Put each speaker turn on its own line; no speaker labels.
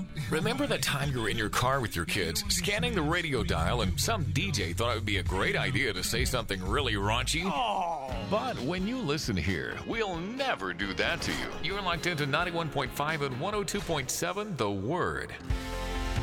Remember that time you were in your car with your kids, scanning the radio dial, and some DJ thought it would be a great idea to say something really raunchy?
Oh.
But when you listen here, we'll never do that to you. You're locked into 91.5 and 102.7 The Word.